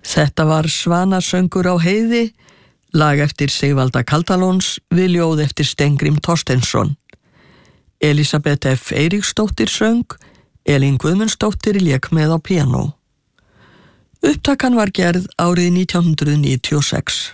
Þetta var Svanasöngur á heiði, lag eftir Sigvalda Kaldalóns við ljóð eftir Steingrim Thorsteinsson. Elísabet F. Eiríksdóttir söng, Elín Guðmundsdóttir lék með á píanó. Upptakan var gerð árið 1996.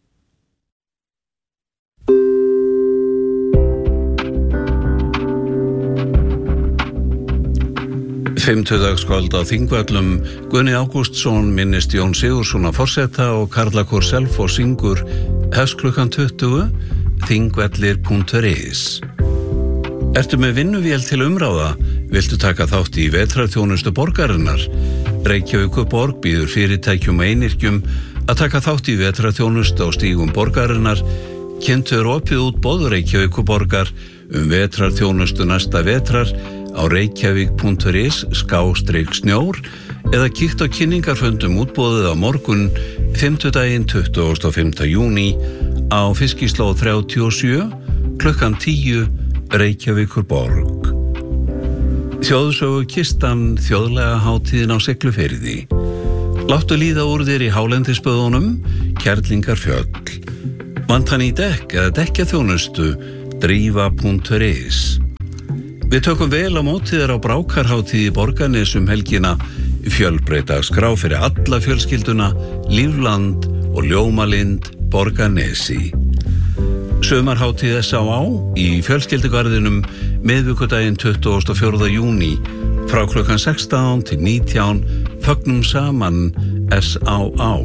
Fimmtudagskvöld á Þingvöllum. Guðni Ágústsson minnist Jón Sigurðssonar forseta og Karlakór Selfoss syngur hefst klukkan 20 þingvellir.is. Ertu með vinnuvél til umráða? Viltu taka þátt í vetrarþjónustu borgarinnar? Reykjavíkurborg býður fyrirtækjum og einyrkjum að taka þátt í vetrarþjónustu á stígum borgarinnar. Kynntu opið útboð Reykjavíkurborgar vetrarþjónustu næsta vetrar á reykjavík.is/snjór eða kíkt á kynningarfundum útboðið á morgun, fimmtudaginn 25. júní á Fiskislóð 37 klukkan 10 Reykjavíkurborg. Þjóðsögukistan, þjóðlega hátíðin á Siglufirði. Láttu líða úr þér í hálendisböðunum, Kerlingarfjöll. Vantan í dekk eða dekkjaþjónustu, drífa.is. Við tökum vel á móti þér á Brákarhátíð í Borgarnes helgina, fjölbreyta skrá fyrir alla fjölskylduna, Lífland og Ljómalind Borgarnesi. Sumarhátíð S.A.A. í fjölskyldugarðinum miðvikudaginn 24. júní frá klukkan 16 til 19 fögnum saman S.A.A.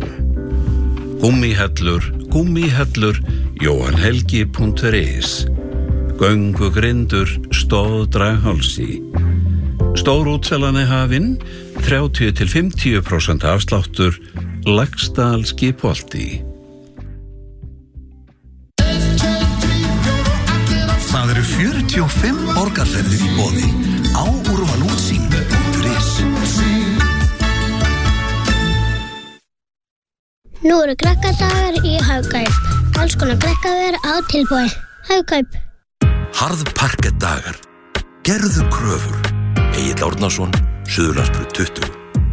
Gummihellur Jóhanhelgi.is. Göngugrindur Stóð Draghálsi. Stór útsalan hafin, 30-50% afsláttur, Laxdal Skipholti. Það eru 45 borgarferðir í boði á úrvalútsýn.is. Nú eru krakkadagar í Hagkaup. Alls konar krakkaver á tilboði. Hagkaup. Harðparkettdagar. Gerðu kröfur. Egill Árnason, Suðurlandsbraut 20.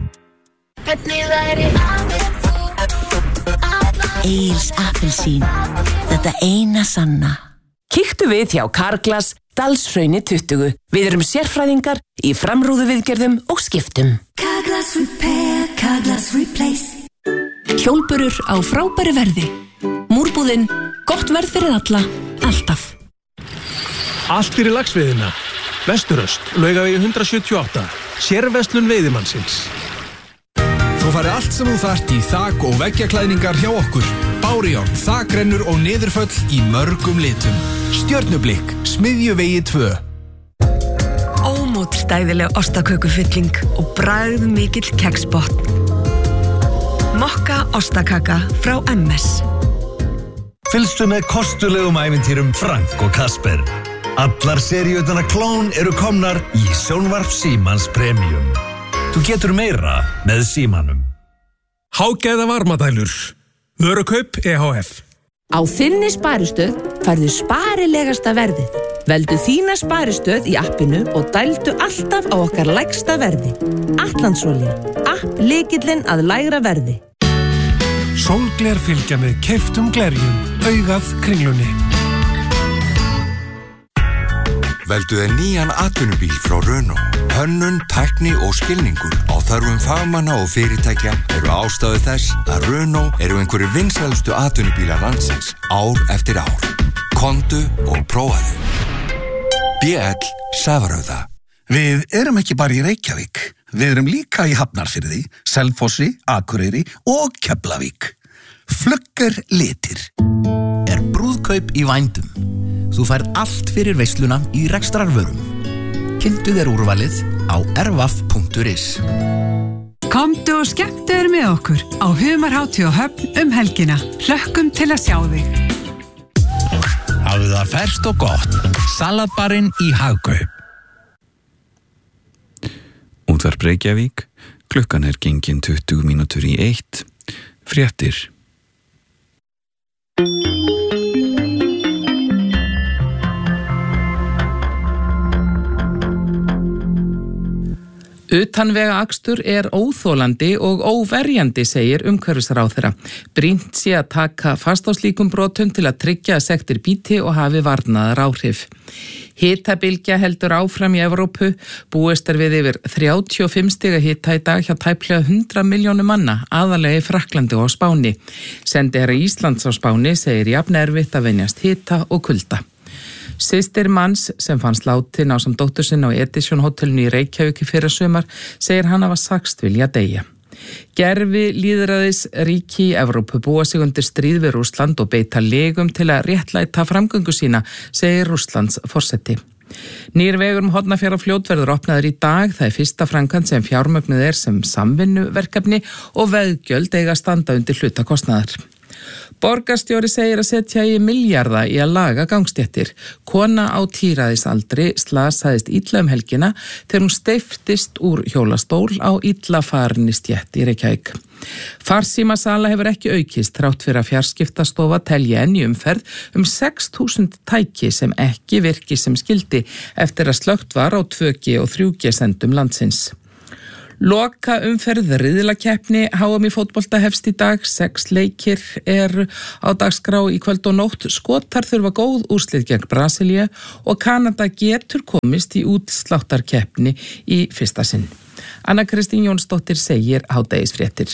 Egils appelsín. Þetta eina sanna. Kíktu við hjá Carglass, Dalshrauni 20. Við erum sérfræðingar í framrúðuviðgerðum og skiptum. Carglass Repair, Carglass Replace. Hjólburur á frábæru verði. Múrbúðin, gott verð fyrir alla, alltaf. Allt fyrir laxveiðina. Vesturöst, Laugavegi 178. Sérverslun veiðimannsins. Þú fari allt sem þú þarft í þak- og veggjaklæðningar hjá okkur. Bárujárn, þakrennur og niðurföll í mörgum litum. Stjörnublikk, Smiðjuvegi 2. Ómótstæðileg ostakökufylling og bragð mikill keksbotn. Mokka ostakaka frá MS. Fylgstu með kostulegum ævintýrum Frank og Kasper. Allar seríurnar Klón eru komnar í sjónvarp Símans Premium. Þú getur meira með Símanum. Hágæða varmadælur. Vörukaup EHF. Á þinni sparistöð færðu sparilegasta verðið. Veldu þína sparistöð í appinu og dældu alltaf á okkar lægsta verði. Atlandsolía. App lykillinn að lægra verði. Sólgler fylgja með keyptum glerjum. Augað Kringlunni. Veldu þér nýjan atvinnubíl frá Renault. Hönnun, tækni og skilningur á þörfum fagmanna og fyrirtækja eru ástæðu þess að Renault eru einhverjir vinsælustu atvinnubílar landsins ár eftir ár. Komdu og prófaðu. BL Safarauða. Við erum ekki bara í Reykjavík. Við erum líka í Hafnarfirði, Selfossi, Akureyri og Keflavík. Flugger litir. Er brúðkaup í vændum. Þú færð allt fyrir veisluna í rekstrarvörum. Kynntu þér úrvalið á ervaf.is. Komdu og skemmtu þér með okkur á Humarhátíð og Höfn helgina. Hlökkum til að sjá þig. Hafðu það ferskt og gott. Salatbarinn í Hagkaup. Útvarp Reykjavík. Klukkan gengin 20 mínútur í 1. Fréttir. Utanvegaakstur óþolandi og óverjandi, segir umhverfisráðherra. Brýnt sé að taka fast á slíkum brotum til að tryggja að sektir bíti og hafi varnaðar áhrif. Hitabylgja heldur áfram í Evrópu, búist við yfir 35 stiga hita í dag hjá tæplega 100 milljónum manna, aðallega í Frakklandi og á Spáni. Sendiherra Íslands á Spáni segir jafn erfitt að venjast hita og kulda. Systir manns sem fannst látin ásamt dóttur sinni á Edison hótelinu í Reykjavík í fyrrasumar segir hann hafa sagst vilja deyja. Gervi lýðræðis ríki í Evrópu búa sig undir stríð við Rússland og beita legum til að réttlæta framgöngu sína, segir Rússlands forseti. Nýr vegur Hornafjarðarfljót verður opnaður í dag. Það fyrsta framkvæmd sem fjármögnuð sem samvinnuverkefni og veggjöld eiga að standa undir hlutakostnaðar. Borgarstjóri segir að setja í milljarða í að laga gangstéttir. Kona á tíræðisaldri slasaðist illa helgina þegar hún steyptist úr hjólastól á illa farinni stétt í Reykjavík. Farsímasala hefur ekki aukist þrátt fyrir að fjarskiptastofa telji enn í umferð 6.000 tæki sem ekki virki sem skildi eftir að slökkt var á 2G og 3G sendum landsins. Loka umferð riðlakeppni HM í fótbolta hefst í dag. 6 leikir á dagskrá í kvöld og nótt. Skotar þurfa góð úrslit gegn Brasilíu og Kanada getur komist í útsláttarkeppni í fyrsta sinn. Anna Kristín Jónsdóttir segir hádegisfréttir.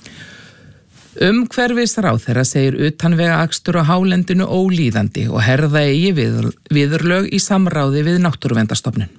Umhverfisráðherra segir utanvegaakstur á hálendinu ólíðandi og herða eigi viðurlög í samráði við Náttúruverndarstofnun.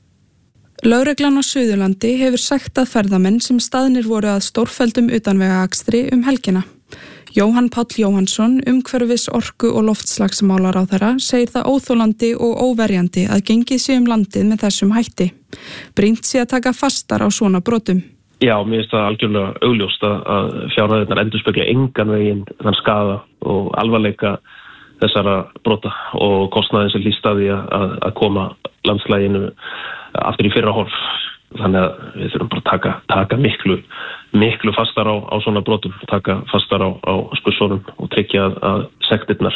Lögreglan á Suðurlandi hefur sektað ferðamenn sem staðnir voru að stórfelldum utanvegaakstri helgina. Jóhann Páll Jóhannsson, umhverfis-, orku- og loftslagsmálaráðherra, segir það óþolandi og óverjandi að gengið sé landið með þessum hætti. Brýnt sé að taka fastar á svona brotum. Já, mér finnst það algjörlega augljóst að fjárhæðirnar endurspegla engan veginn þann skaða og alvarleika þessara brota og kostnaðin sem hlýst af því að koma landslæginu aftur í fyrra horf. Þannig að við þurfum bara að taka miklu fastar á svona brotum, taka fastar á skurðsórum og tryggja að sektirnar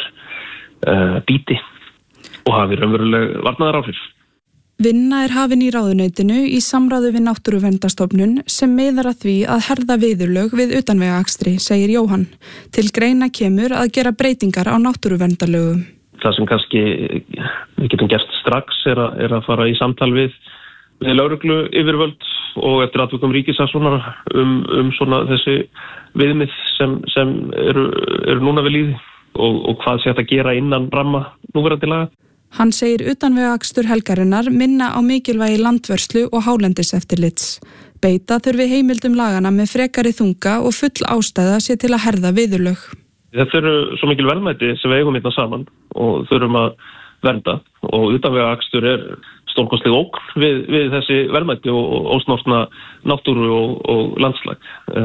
bíti og hafi raunveruleg varnaðaráhrif. Vinna hafin í ráðuneytinu í samráði við Náttúruverndarstofnun sem miðar að því að herða viðurlög við utanvegaakstri, segir Jóhann. Til greina kemur að gera breytingar á náttúruverndarlögum. Það sem kannski við getum gert strax er að fara í samtal við lögreglu yfirvöld og eftir atvikum ríkissaksóknara svona þessi viðmið sem eru núna við lýði og hvað sé hægt að gera innan ramma núverandi laga. Hann segir utanvegaakstur helgarinnar minna á mikilvægi landvörslu og hálendiseftirlits. Beita þurfi heimildum lagana með frekari þunga og full ástæða sé til að herða viðurlög. Þetta eru svo mikil verðmæti sem við eigum hérna saman og þurfum að vernda og utanvegaakstur stórkostleg ógn við þessi verðmæti og ósnortna náttúru og landslag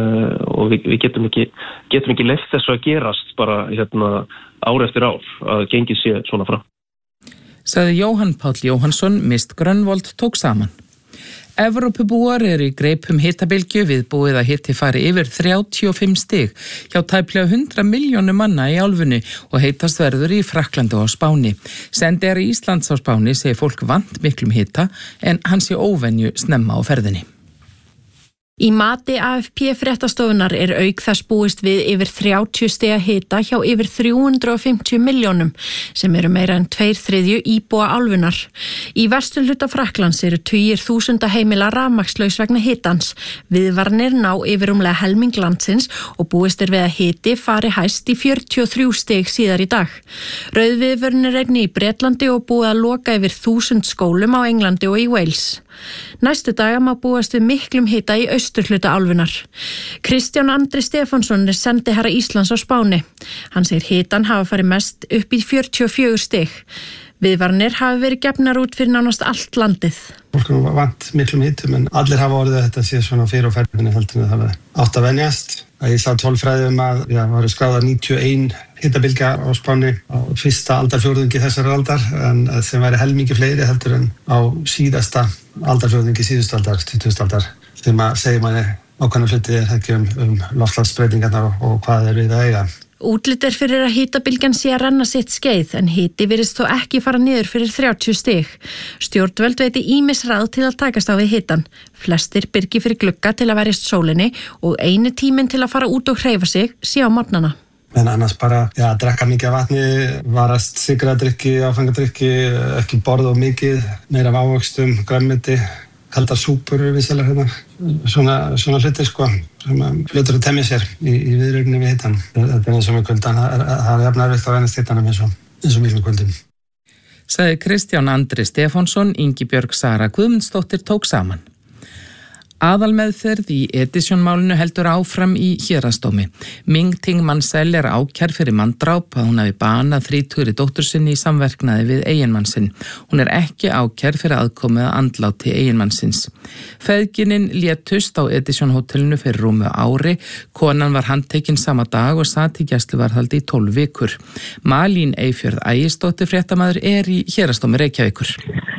og við getum ekki leyft þessu að gerast bara ár eftir ár að gengið sé svona fram. Sagði Jóhann Páll Jóhannsson, Mist Grönvold tók saman. Evrópubúar í greipum hitabylgju, viðbúið að hiti fari yfir 35 stig hjá tæplega 100 milljónum manna í álfunni og heitast verður í Frakklandi og á Spáni. Sendiherra Íslands á Spáni segir fólk vant miklum hita en hann sé óvenju snemma á ferðinni. Í mati AFP fréttastofunar auk þess búist við yfir 30 stiga hita hjá yfir 350 milljónum sem meira en 2/3 íbúa álfunnar. Í vesturhluta Frakklands tugir þúsunda heimila rafmagnslaus vegna hitans. Viðvaranir ná yfir rúmlega helming landsins og búist við að hiti fari hæst í 43 stig síðar í dag. Rauðviðvörun einnig í Bretlandi og búið að loka yfir 1000 skólum á Englandi og í Wales. Næstu daga má búast við miklum hita í austurhluta álfunnar. Kristján Andri Stefánsson sendiherra Íslands á Spáni. Hann segir hitan hafa farið mest upp í 44 stig. Viðvaranir hafi verið gefnar út fyrir nánast allt landið. Fólk vant miklum hitum en allir hafa orðið þetta sé svona fyrir og ferðinni heldur en það átt að venjast. Ég sá tölfræði að það var skráðar 91 hitabylgja á Spáni á fyrsta aldarfjórðungi þessar aldar en þeim væri helmingi fleiri heldur en á síðasta aldarfjórðungi síðustu aldar, 20. aldar sem að segja manni ákveðna hluti ekki loftslagsbreytingarnar og hvað við að eiga. Útlit fyrir að hitabylgjan sé að renna sitt skeið en hiti virðist þó ekki fara niður fyrir 30 stig. Stjórnvöld veiti ýmis ráð til að takast á við hitan. Flestir byrgi fyrir glugga til að verjast sólinni og eini tíminn til að fara út og hreyfa sig sé á morgnana. En annars bara, drekka mikið af vatni, varast sykradrykki, áfengadrykki, ekki borða of mikið, meira af ávöxtum, grænmeti, kaldar súpur vissilega hérna. Svona hluti sem hlutur að temja sér í viðrögninni við hitan. Þetta eins og með kuldan, það jafn erfitt að venjast hitanum eins og miklum kuldum. Sagði Kristján Andri Stefánsson, Ingibjörg Sara Guðmundsdóttir tók saman. Aðalmeðferð í Edison-málinu heldur áfram í héraðsdómi. Ming Ting Mansell ákærð fyrir manndráp að hún hafi banað 30 dóttur sinni í samverknaði við eiginmann sinn. Hún ekki ákærð fyrir aðkomið að andláti eiginmannsins. Feðginin létust á Edison-hótelinu fyrir rúmu ári. Konan var handtekinn sama dag og sat í gæsluvarðhaldi í 12 vikur. Malín Eyfjörð Ægisdóttir fréttamaður í héraðsdómi Reykjavíkur.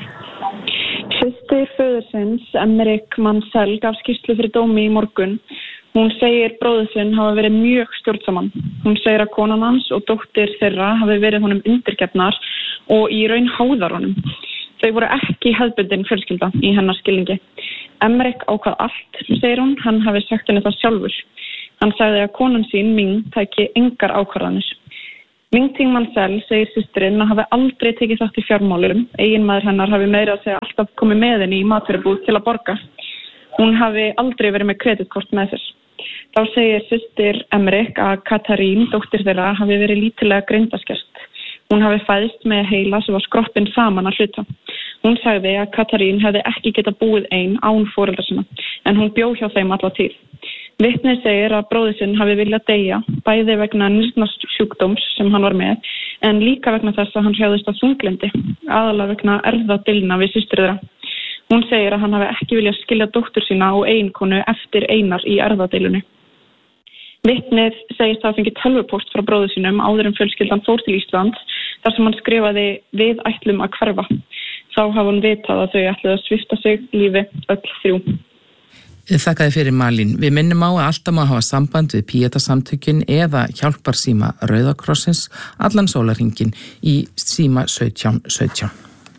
Systir föðursins, Emmerich Mansell, gaf skýrslu fyrir dómi í morgun. Hún segir bróður sinn hafa verið mjög stjórnsaman. Hún segir að konan hans og dóttir þeirra hafi verið honum undirgefnar og í raun háðar honum. Þau voru ekki hefðbundin fjölskylda í hennar skilningi. Emmerich ákvað allt, segir hún, hann hafi sagt henni það sjálfur. Hann sagði að konan sín, Ming, tæki engar ákvarðanir. Ming Ting Mansell segir systirinn að hafi aldrei tekið þátt í fjármálum. Eiginmaður hennar hafi meira að segja alltaf komið með henni í matvörubúð til að borga. Hún hafi aldrei verið með kreditkort með sér. Þá segir systir Emmerich að Katarín, dóttir þeirra, hafi verið lítillega greindaskert. Hún hafi fæðst með heila sem var skroppinn saman að hluta. Hún sagði að Katarín hefði ekki getað búið ein án foreldra sinna, en hún bjó hjá þeim alla tíð. Vitnið segir að bróðir sinn hafi viljað deyja, bæði vegna nýrnasjúkdóms sem hann var með, en líka vegna þess að hann hrjáðist af þunglyndi, aðalega vegna erfðadeilna við systur þeirra. Hún segir að hann hafi ekki viljað skilja dóttur sína og eiginkonu eftir einar í erfðadeilunni. Vitnið segist að fengi tölvupóst frá bróður sínum áður en fjölskyldan fór til Íslands, þar sem hann skrifaði við ætlum að hverfa. Þá hafa hann vitað að þau ætluðu að svipta sig lífi öll þrjú. Þakkaði fyrir Malín. Við minnum á að alltaf má hafa samband við Píeta-samtökin eða hjálparsíma Rauða krossins allan sólarhringinn í síma 1717.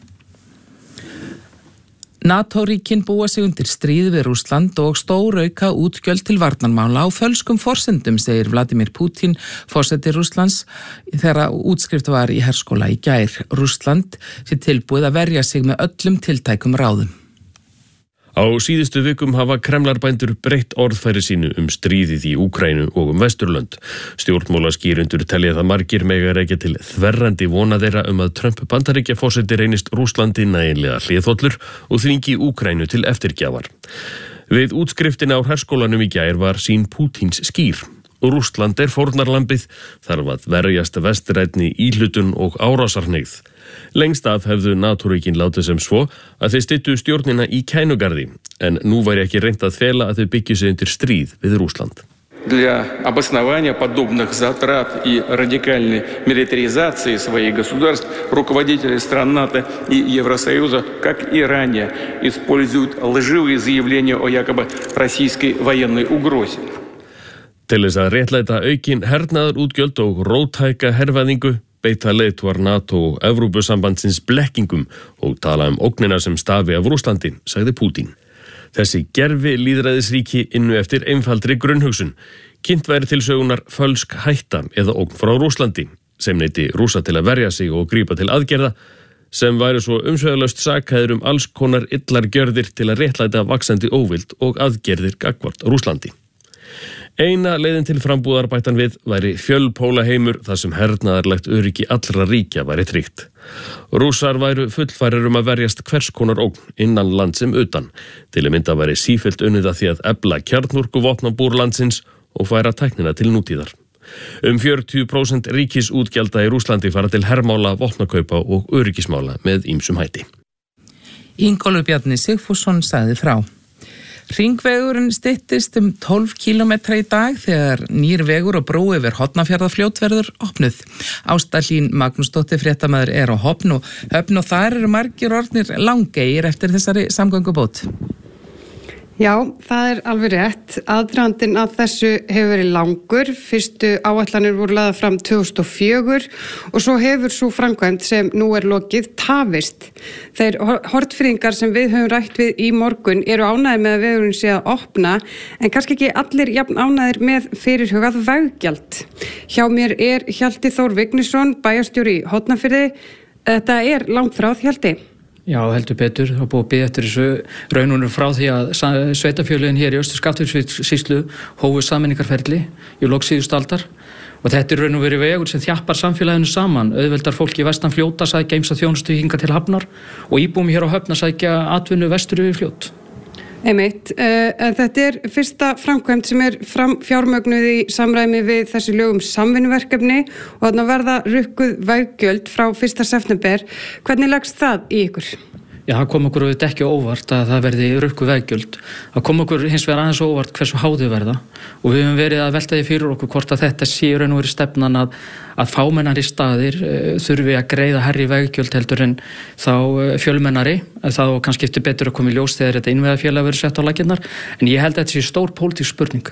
NATO-ríkin búa sig undir stríð við Rússland og stórauka útgjöld til varnarmála á fölskum forsendum, segir Vladimir Putin, forseti Rússlands, þegar útskrift var í herskóla í gær. Rússland sé tilbúið að verja sig með öllum tiltækum ráðum. Á síðustu vikum hafa Kremlarbændur breytt orðfæri sínu stríðið í Úkraínu og Vesturlönd. Stjórnmálaskýrendur telja það margir mega rekja til þverrandi vona þeirra að Trump Bandaríkjaforseti reynist Rússlandi nægilega hliðhollur og þvingi Úkraínu til eftirgjafar. Við útskriftina á herskólanum í gær var sýn Pútins skýr. Rússland fórnarlambið, þarf að verjast vestrænni íhlutun og árásarhneigð. Lengst af hefðu NATO-ríkin látið sem svo að þeir styttu stjórnina í Kænugarði, en nú væri ekki reynt að fela að þau byggju sig undir stríð við Rússland. Для обоснования подобных затрат и радикальной милитаризации своих государств руководители стран НАТО и Евросоюза, как и ранее, используют лживые заявления о якобы российской военной угрозе. Til þess að réttlæta aukin hernaðarútgjöld og róttæka hervæðingu beita leiðtogar NATO og Evrópusambandsins blekkingum og tala ógnina sem stafi af Rússlandi, sagði Pútín. Þessi gerfi lýðræðisríki innu eftir einfaldri grunnhugsun. Kynnt væri til sögunar fölsk hætta eða ógn frá Rússlandi, sem neyti Rússa til að verja sig og grípa til aðgerða, sem væri svo umsvegarlaust sakaðir alls konar illar gjörðir til að réttlæta vaxandi óvild og aðgerðir gagnvart Rússlandi. Eina leiðin til frambúðar bættan við væri fjölpóla heimur þar sem hernaðarlegt öryggi allra ríkja væri tryggt. Rússar væru fullfærir að verjast hvers konar ógn innan land sem utan. Til að mynda væri sífellt unnið að því að efla kjarnorkuvopnabúr landsins og færa tæknina til nútíðar. 40% ríkisútgjalda í Rússlandi fara til hermála, vopnakaupa og öryggismála með ýmsum hætti. Ingólfur Bjarni Sigfússon sagði frá. Hringvegurinn styttist 12 kilometra í dag þegar nýr vegur og brú yfir Hornafjarðarfljót verður opnuð. Ásta Hlín Magnúsdóttir fréttamaður á Höfn og þar eru margir orðnir langeyir eftir þessari samgöngubót. Já, það er alveg rétt. Aðdragandinn að þessu hefur verið langur. Fyrstu áætlanir voru lagðar fram 2004 og svo hefur svo framkvæmd sem nú er lokið tafist. Þeir Hortfirðingar sem við höfum rætt við í morgun eru ánægðir með að vegurinn sé að opna en kannski ekki allir jafn ánægðir með fyrirhugað veggjald. Hjá mér er Hjalti Þór Vignisson, bæjarstjóri í Hortnafirði. Þetta er langt frá Hjalti. Já, heldur betur. Það búið að bíða eftir þessu raununum frá því að sveitarfélögin hér í Austur-Skaftafellssýslu hófu sameiningarferli í lok síðustu aldar og þetta er raun og verið vegur sem þjappar samfélaginu saman, auðveldar fólki vestan Fljóta sækja ýmsa þjónustu hingað til Hafnar og íbúum hér á Höfn að sækja atvinnu vestur yfir Fljót. Einmitt, en þetta er fyrsta framkvæmd sem er fjármögnuð í samræmi við þessi lögum samvinnuverkefni og þarna verða rukkuð veggjöld frá 1. september. Hvernig leggst það í ykkur? Já, það kom okkur auðvitað ekki óvart að það verði rukkuð veggjöld. Það kom okkur hins vegar aðeins óvart hversu háðu verða og við höfum verið að velta því fyrir okkur hvort að þetta sé raun og verið stefnan að fámennari staðir þurfi að greiða hærri veggjöld heldur en þá fjölmennari. Það og kannski eftir betur að koma í ljós þegar þetta innviðafélag verður sett á laggirnar en ég held að þetta sé stór pólitísk spurning.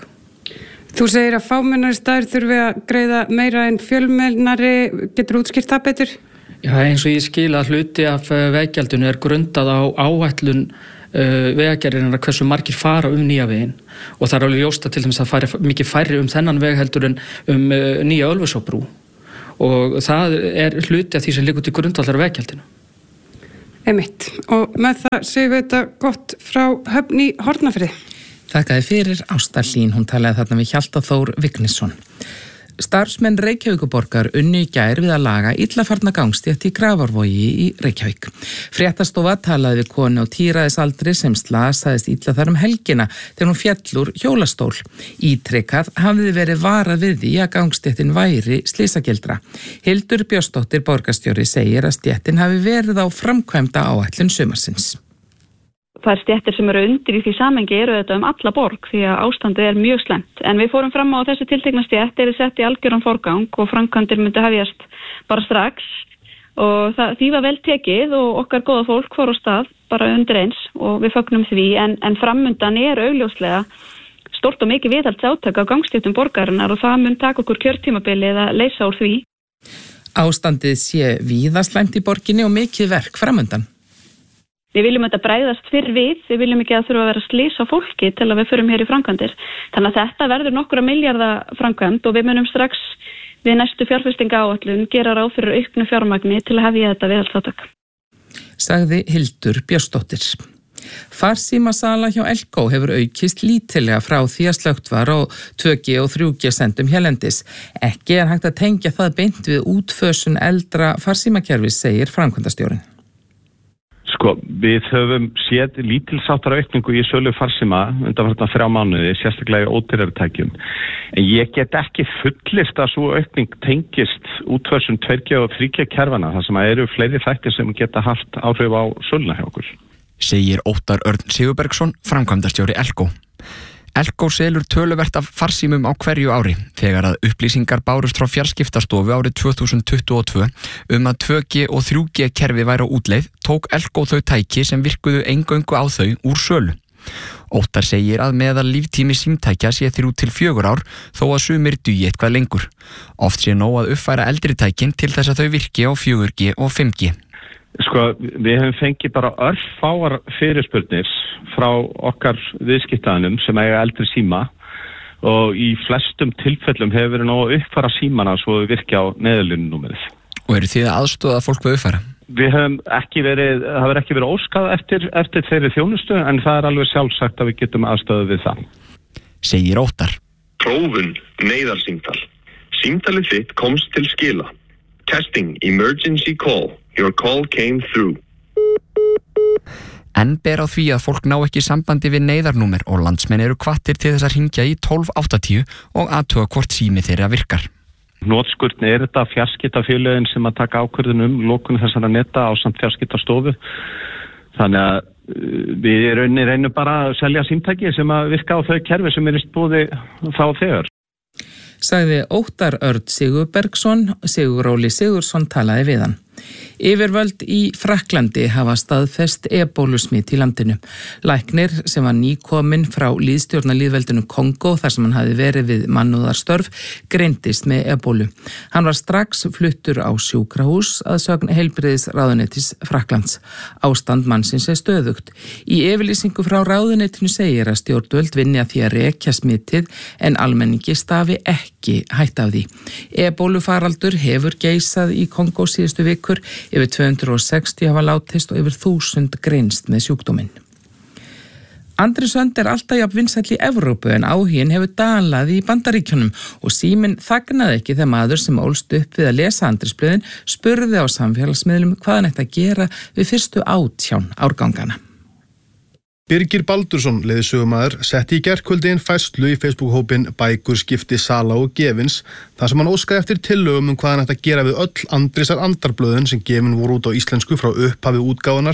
Þú segir að fámennari staðir þurfi að greiða meira en fjölmennari, getur útskýrt það betur? Já, eins og ég skil að hluti af veggjaldinu er grundað á áætlun vegagerðarinnar hversu margir fara nýja veginn og það er alveg ljóst að til dæmis að fara mikið færri þennan veg heldur en nýja Ölfusárbrú og það er hluti af því sem liggur til grundvallar veggjaldinu. Einmitt, og með það segjum við þetta gott frá Höfn í Hortnafirði. Þakkaði fyrir Ásta Hlín, hún talaði þarna við Hjalta Þór Vignisson. Starfsmenn Reykjavíkurborgar unnu í gær við að laga illafarna gangstétt í Grafarvogi í Reykjavík. Fréttastofa talaði við konu á tíræðisaldri sem slasaðist illa þar helgina þegar hún féll úr hjólastól. Ítrekað hafði verið varað við því að gangstéttin væri slysagildra. Hildur Björnsdóttir borgarstjóri segir að stéttin hafi verið á framkvæmda áætlun sumarsins. Það er stéttir sem eru undir í því samengi eru þetta alla borg því að ástandið er mjög slæmt. En við fórum fram á þessu tiltekna stétt eru sett í algjöran forgang og framkvæmdir myndi hefjast bara strax og því var vel tekið og okkar góða fólk fór á stað bara undir eins og við fögnum því en framundan er augljóslega stórt og mikið viðhaldsátak á gangstéttum borgarinnar og það mun taka okkur kjörtímabilið að leysa úr því. Ástandið sé víða slæmt í borginni og mikið verk framundan. Við viljum þetta bregðast fyrr við viljum ekki að þurfa að vera slys á fólki til að við förum hér í framkvæmdir. Þannig að þetta verður nokkra milljarða framkvæmd og við munum strax við næstu fjárfestingaáætlun gera ráð fyrir auknu fjármagni til að hefja þetta viðhaldsátak. Sagði Hildur Björnsdóttir. Farsímasala hjá Elko hefur aukist lítillega frá því að slökkt var á 2G og 3G sendum hérlendis. Ekki er hægt að tengja það beint við útfösun eldra farsímakerfis, segir framkvæmdastjórinn. Sko, við höfum séð lítilsáttar aukningu í sölu farsíma undanfarna 3 mánuði, sérstaklega í ódýrari tækjum. En ég get ekki fullist að svo aukning tengist útfösun 2G og 3G kerfana, þar sem eru fleiri þættir sem geta haft áhrif á söluna hjá okkur. Segir Óttar Örn Sigurbergsson, framkvæmdastjóri Elko. Elko selur töluvert af farsímum á hverju ári þegar að upplýsingar bárust frá fjarskiptastofu árið 2022 að 2G og 3G kerfi væri á útleið, tók Elko þau tæki sem virkuðu eingöngu á þau úr sölu. Óttar segir að meðal líftími símtækja sé 3 til 4 ár þó að sumir dugi eitthvað lengur. Oft sé nóg að uppfæra eldri tækin til þess að þau virki á 4G og 5G. Sko, við hefum fengið bara örfáar fyrirspurnir frá okkar viðskiptaðinum sem eiga eldri síma og í flestum tilfellum hefur verið nóg að uppfæra símana svo við virki á neðurlínunúmerið. Og eru þið að aðstoða fólk við uppfæra? Við höfum ekki verið óskað eftir þeirri þjónustu en það er alveg sjálfsagt að við getum aðstöðu við það. Segir Óttar. Prófun neyðarsímtal. Símtalið þitt komst til skila. Testing emergency call. Your call came through. En ber á því að fólk ná ekki sambandi við neyðarnúmer og landsmenn eru hvattir til þess að hringja í 1280 og athuga hvort sími þeirra virkar. Hnotskurn er þetta fjarskiptafélögin sem að taka ákvörðun lokun þessara neta ásamt fjarskiptastofu. Þannig að við reynum bara að selja símtæki sem að virka á þau kerfi sem er í boði þá þegar. Sagði Óttar Örn Sigurbergsson, Siguróli Sigursson talaði við hann. Yfirvöld í Frakklandi hafa staðfest ebólusmit í landinu. Læknir sem var nýkominn frá lýðstjórnarlýðveldinu Kongo þar sem hann hafi verið við mannúðarstörf greindist með ebólu. Hann var strax fluttur á sjúkrahús að sögn heilbrigðisráðuneytis Frakklands. Ástand mannsins stöðugt. Í yfirlýsingu frá ráðuneytinu segir að stjórnvöld vinni að því að rekja smitið en almenningi stafi ekki hætt af því. Ebólufaraldur hefur geisað í Kongo síðustu vikur. Yfir 260 hafa látist og yfir 1000 greinst með sjúkdóminn. Andri Sönd alltaf jafn vinsæll í Evrópu en áhuginn hefur dalað í Bandaríkjunum og síminn þagnaði ekki þegar maður sem ólst upp við að lesa Andrisblöðin spurði á samfélagsmiðlum hvað hann ætti að gera við fyrstu 18 árgangana. Birgir Baldursson, leiðsögumaður, setti í gærkvöldi inn færslu í Facebook-hópinn Bækur skipti Sala og Gefins þar sem hann óskaði eftir tillögum hvað hann ætti að gera við öll Andrisar andarblöðin sem gefin voru út á íslensku frá upphafi útgáfunar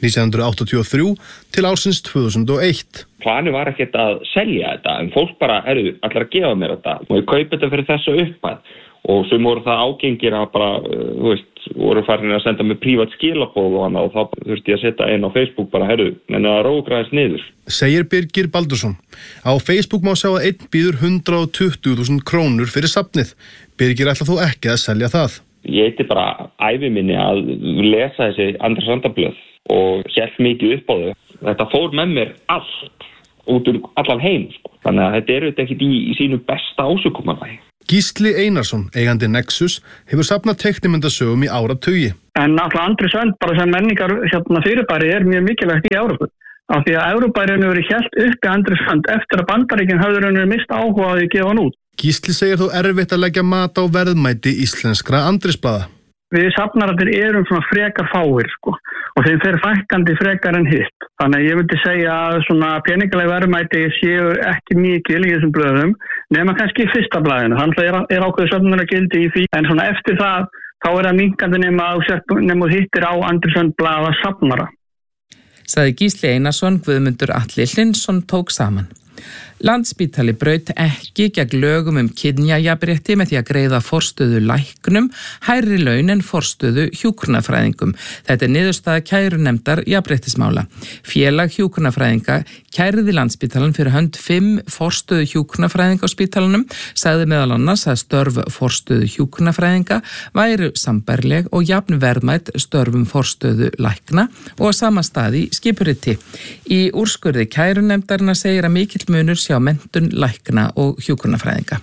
1983 til ársins 2001. Planið var ekkert að selja þetta en fólk bara, allar að gefa mér þetta og ég kaupi þetta fyrir þessu upphæð og sem voru það ágengir að bara, voru farin að senda mig prívat skilaboð og annað og þá þurfti ég að setja einn á Facebook bara, menn að rógraðist niður. Segir Birgir Baldursson. Á Facebook má sjá að einn býður 120.000 krónur fyrir safnið. Birgir ætla þó ekki að selja það. Ég heiti bara ævi minni að lesa þessi Andris andarblöð og hélt mikið upp á þau. Þetta fór með mér allt út úr allan heim, Þannig að þetta eru ekkert í sínu besta ásökumanvægi. Gísli Einarsson, eigandi Nexus, hefur safnað teiknimyndasögum í áratugi. En alltaf Andri Sönd, bara sem menningar fyrirbæri mjög mikilvægt í Evrópu. Af því að Evrópærin hefur hélt uppi Andri Sönd eftir að Bandaríkin hafður mist áhuga að gefa hann út. Gísli segir þó erfitt að leggja mat á verðmæti íslenskra Andrisblaða. Við safnarættir erum svona frekar fáir, og þeim fer fækkandi frekar en hitt. Þannig að ég myndi segja að svona peningaleg verðmæti séu ekki mikil í þessum blöðum, nema kannski í fyrsta blaðinu. Þannig er ákveðið söfnunargildi í því, en svona eftir það, þá er það minnkandi nema þú hittir á Andri Sönd blaða safnara. Sagði Gísli Einarsson, Guðmundur Atli Hlynsson tók saman. Landspítali braut ekki gegn lögum kynjajafnrétti með því að greiða forstöðu læknum hærri laun en forstöðu hjúkrunarfræðingum. Þetta er niðurstaða kærunefndar jafnréttismála. Félag hjúkrunarfræðinga kærði Landspítalan fyrir hönd 5 forstöðu hjúkrunarfræðinga á spítalanum, sagði meðal annars að störf forstöðu hjúkrunarfræðinga væru sambærleg og jafn verðmæt störfum forstöðu lækna og á sama staði skipuriti. Í úrskurði kærunefndarna segir að mikill munur á menntun lækna og hjúkrunarfræðinga.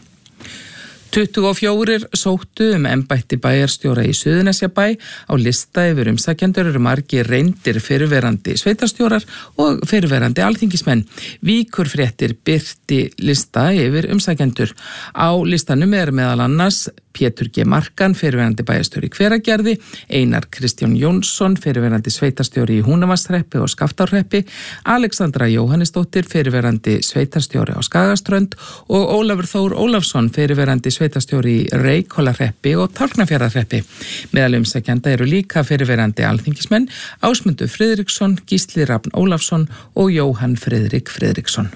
24 sóttu embætti bæjarstjóra í Suðurnesjabæ. Á lista yfir umsækjendur eru margir reyndir fyrrverandi sveitarstjórar og fyrrverandi alþingismenn. Víkurfréttir birti lista yfir umsækjendur. Á listanum er meðal annars Pétur G. Markan, fyrrverandi bæjarstjóri í Hveragerði, Einar Kristján Jónsson, fyrrverandi sveitarstjóri í Húnavarshreppi og Skaftárhreppi, Alexandra Jóhannesdóttir, fyrrverandi sveitarstjóri á Skagaströnd og Ólafur Þór Ólafsson, fyrrverandi sveitarstjóri í Reykhólahreppi og Tálknafjarðarhreppi. Meðal umsækjenda eru líka fyrrverandi alþingismenn Ásmundur Friðriksson, Gísli Rafn Ólafsson og Jóhann Friðrik Friðriksson.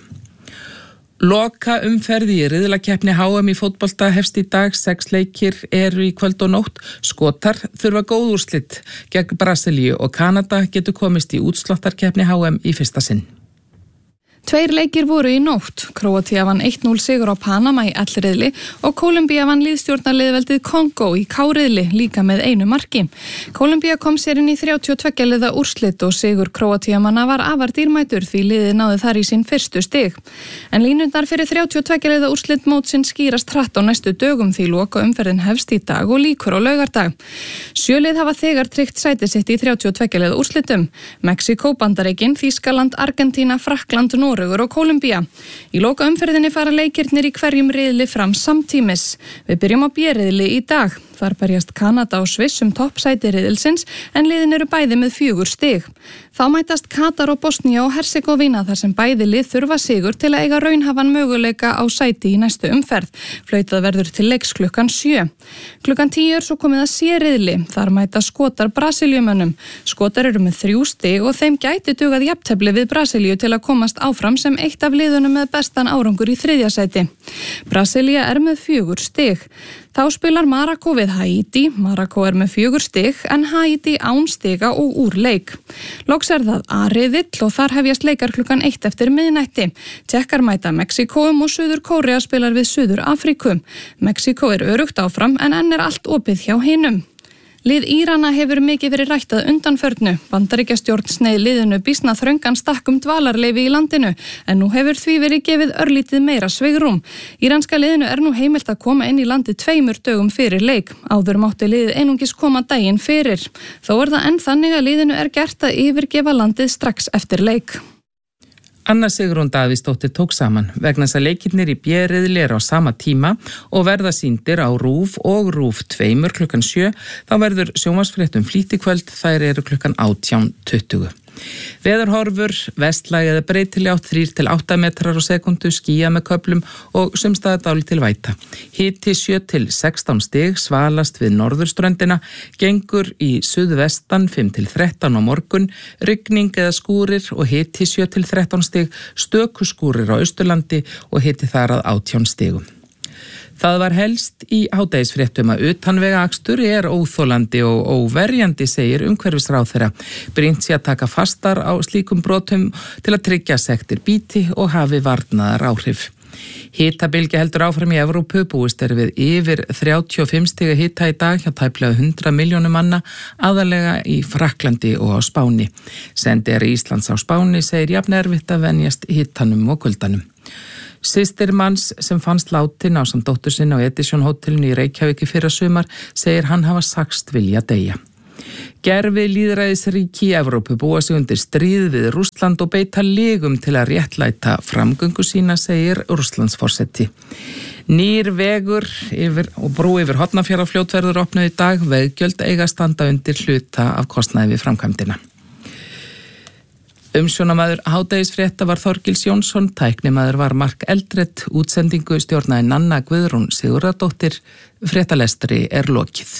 Loka umferði í riðlakeppni HM í fótbolta hefst í dag. 6 leikir eru í kvöld og nótt. Skotar þurfa góð úrslit gegn Brasilíu og Kanada getur komist í útsláttarkeppni HM í fyrsta sinn. 2 leikir voru í nótt. Króatía vann 1-0 sigur á Panama í L-riðli og Kólumbía vann liðstjórnarliðveldið Kongo í K-riðli líka með 1 marki. Kólumbía kom sér inn í 32 liða úrslit og sigur Króatíamanna var afar dýrmætur því liðið náði þar í sín fyrstu stig. En línurnar fyrir 32 liða úrslit mótsins skýrast hratt á næstu dögum því loka umferðin hefst í dag og líkur á laugardag. 7 lið hafa þegar tryggt sæti sitt í 32 liða úrslitum. Mexíkó, Bandaríkin, Þýskaland, Argentína, Frakkland, Noregur og Kólumbía. Í loka umferðinni fara leikirnir í hverjum riðli fram samtímis. Við byrjum á B-riðli í dag. Þar berjast Kanada og Sviss toppsæti riðilsins en liðin eru bæði með 4 stig. Þá mætast Katar og Bosnía og Herzegovina þar sem bæði lið þurfa sigur til að eiga raunhafan möguleika á sæti í næstu umferð. Flautað verður til leiks klukkan 7. Klukkan 10 er svo komið að C-riðli. Þar mæta Skotar Brasilíumönnum. Skotar eru með 3 stig og þeim gæti dugað jafntefli við Brasilíu til að komast áfram sem eitt af liðunum með bestan árangur í 3. sæti. Brasilía er með 4 stig. Þá spilar Marokko við Haítí. Marokko með 4 stig en Haítí án stiga og úr leik. Loks það A-riðill og þar hefjast leikar klukkan 1 eftir miðnætti. Tékkar mæta Mexíkóum og Suður Kórea spilar við Suður Afríku. Mexíkó öruggt áfram en enn allt opið hjá hinum. Lið Írana hefur mikið verið rættað undanförnu. Bandaríkjastjórn sneið liðinu býsna þröngan stakk dvalarleyfi í landinu en nú hefur því verið gefið örlítið meira svigrúm. Íranska liðinu nú heimilt að koma inn í landið 2 dögum fyrir leik. Áður mátti liðið einungis koma daginn fyrir. Þó það enn þannig að liðinu gert að yfirgefa landið strax eftir leik. Anna Sigrún Davíðsdóttir tók saman vegna þess að leikirnir í B-riðli á sama tíma og verða sýndir á RÚV og RÚV 2 klukkan 7, þá verður sjónvarpsfréttum flýtt í kvöld, þær klukkan 18:20. Veðurhorfur, vestlæg eða breytileg átt 3 til 8 metrar á sekundu, skýjað með köflum og sumstaðar dálítil væta. Hiti 7 til 16 stig, svalast við norðurströndina, gengur í suðvestan 5 til 13 á morgun, rigning eða skúrir og hiti 7 til 13 stig, stöku skúrir á Austurlandi og hiti þar að 18 stigum. Það var helst í hádegisfréttum að utanvega akstur óþolandi og óverjandi, segir umhverfisráðherra. Brýnt sé að taka fastar á slíkum brotum til að tryggja sektir bíti og hafi varnaðar áhrif. Hitabylgja heldur áfram í Evrópu, búist við yfir 35 stiga hita í dag hjá tæplega 100 milljónum manna, aðalega í Frakklandi og á Spáni. Sendiherra Íslands á Spáni segir jafn erfitt að venjast hitanum og kuldanum. Systir manns sem fannst látin ásamt dóttur sinni á Edison hótelinu í Reykjavík í fyrrasumar segir hann hafa sagst vilja deyja. Gervi lýðræðisríki í Evrópu búa sig undir stríð við Rússland og beita legum til að réttlæta framgöngu sína, segir Rússlandsforseti. Nýr vegur og brú yfir Hornafjarðarfljót verður opnuð í dag, veggjöld eiga standa undir hluta af kostnaði við framkvæmdina. Umsjónamaður hádegisfrétta var Þorgils Jónsson, tæknimaður var Mark Eldred, útsendingu stjórnaði Nanna Guðrún Sigurðardóttir, fréttalestri lokið.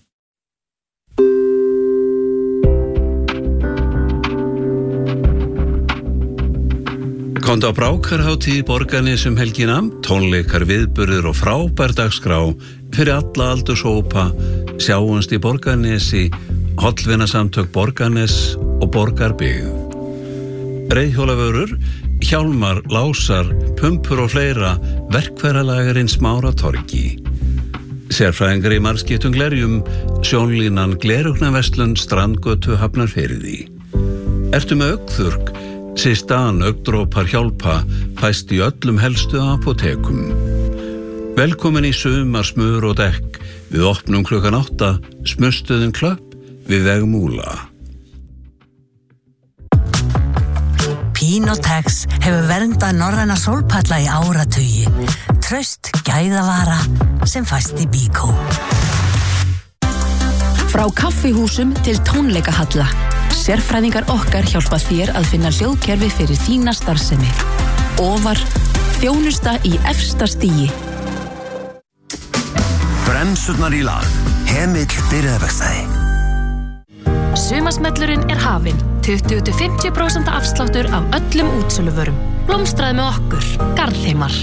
Komdu á Brákarhátíð í Borgarnes helgina, tónleikar, viðburðir og frábær dagskrá fyrir alla aldurshópa. Sjáumst í Borgarnesi, Hollvinasamtök Borgarnes og Borgarbyggð. Reiðhjólavörur, hjálmar, lásar, pumpur og fleira, verkfæralagarinn Smáratorgi. Sérfræðingar í margskiptum glerjum, sjónlínan Glerugnaverslun, Strandgötu, Hafnarfirði. Ertu með augnþurrk? Sistan augndrópar hjálpa fæst í öllum helstu apótekum. Velkomin í sumar, smur og dekk. Við opnum klukkan 8, Smurstöðin Klöpp við veg Múla. Pinotex hefur verndað norræna sólpalla í áratugi. Traust gæðavara sem fæst í Bíkó. Frá kaffihúsum til tónleikahalla. Sérfræðingar okkar hjálpa þér að finna hljóðkerfi fyrir þína starfsemi. Ofar, þjónusta í efsta stigi. Bremsurnar í lag. Hemill byrjaðverkstæði. Sumarsmellurinn hafinn. 20-50% afsláttur af öllum útsöluvörum. Blómstraði með okkur. Garðheimar.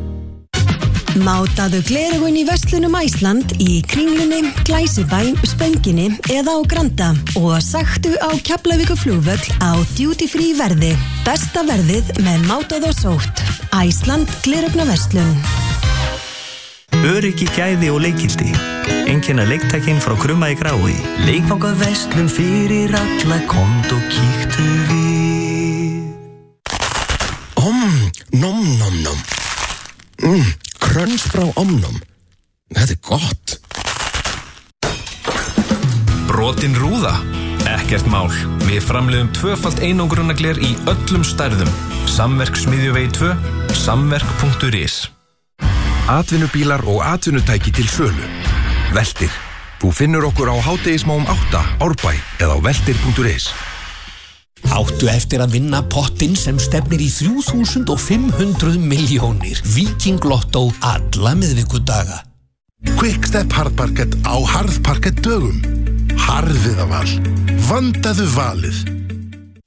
Mátaðu gleraugun í verslunum Æsland í Kringlunni, Glæsibæ, Spönginni eða á Granda og sagtu á Keflavíkurflugvöll á duty free verði. Besta verðið með mátað og sótt. Æsland gleraugnarverslun. Öryggi, gæði og leikildi. Einkenna leiktækin frá Krumma í Grái. Leikfangaverslun fyrir alla, komdu og kíktu við. Nom nom nom. Kröns frá Omnum. Þetta gott. Brotin rúða? Ekkert mál. Við framleiðum 2-falt einangrunargler í öllum stærðum. Samverk Smiðjuvegi 2, samverk.is. Atvinnubílar og atvinnutæki til sölu. Veltir. Þú finnur okkur á hádegismóum 8, Árbæ eða á veltir.is. Áttu eftir að vinna pottinn sem stefnir í 3.500 milljónir. Viking Lotto alla miðvikudaga. Quickstep harðparkett á harðparkett dögum. Harðiðaval. Vandaðu valið.